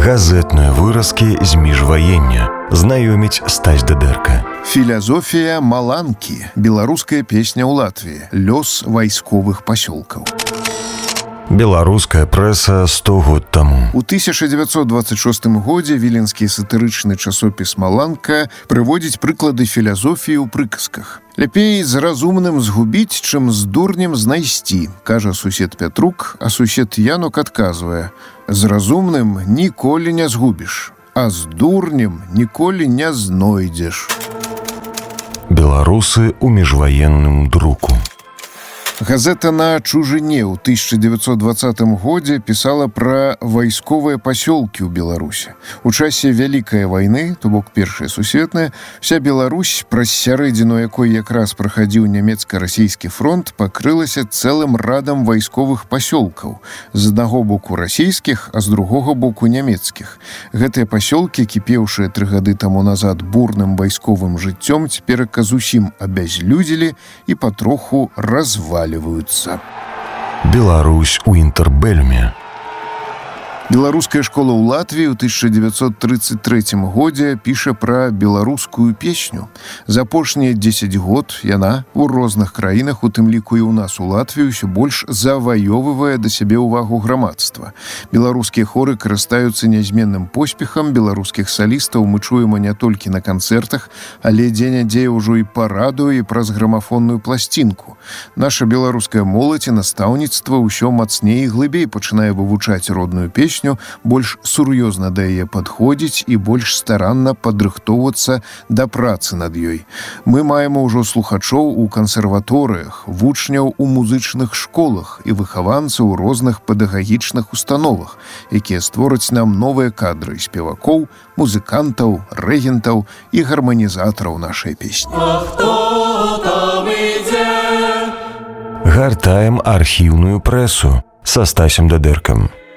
Газетныя выразкі з міжваення. Знаёміць Стась Дадэрка. Філазофія Маланкі. Беларуская песня ў Латвіі. Лёс вайсковых пасёлкаў. Беларуская прэса 100 год таму. У 1926 годзе віленскі сатырычны часопіс «Маланка» прыводзіць прыклады філазофіі ў прыказках. «Лепей з разумным згубіць, чым з дурнем знайсці», кажа сусед Пятрук, а сусед Янук адказвае: «З разумным ніколі не згубіш, а з дурнем ніколі не знойдзеш». Беларусы ў міжваенным друку. Газета «На чужыне» ў 1920 годзе пісала пра вайсковыя пасёлкі ў Беларусі. У часе Вялікай вайны, то бок Першая сусветная, вся Беларусь, праз сярэдзіну якой якраз прахадзіў нямецка-расійскі фронт, пакрылася цэлым радам вайсковых пасёлкаў. З аднаго боку расійскіх, а з другога боку нямецкіх. Гэтыя пасёлкі, кіпеўшыя 3 гады таму назад бурным вайсковым жыццём, цяперака зусім абязлюдзілі і патроху развалілі. Беларусь у інтэрбэльме. Беларуская школа ў Латвіі ў 1933 годзе піша пра беларускую песню. За апошнія 10 год яна ў розных краінах, у тым ліку і ў нас у Латвіі, ўсё больш заваёвывае да сябе ўвагу грамадства. Беларускія хоры карыстаюцца нязменным поспехам, беларускіх салістаў мы чуем не толькі на канцэртах, але дзе-нядзе ўжо і па радыё, і праз грамафонную пласцінку. Наша беларуская моладзь і настаўніцтва ўсё мацней і глыбей пачынае вывучаць родную песню, больш сур'ёзна да яе падходзіць і больш старанна падрыхтоўвацца да працы над ёй. Мы маем ужо слухачоў у кансерваторыях, вучняў у музычных школах і выхаванцаў у розных педагагічных установах, якія створаць нам новыя кадры спевакоў, музыкантаў, рэгентаў і гарманізатараў нашай песні. Гартаем архіўную прэсу са Стасем Дадэркам.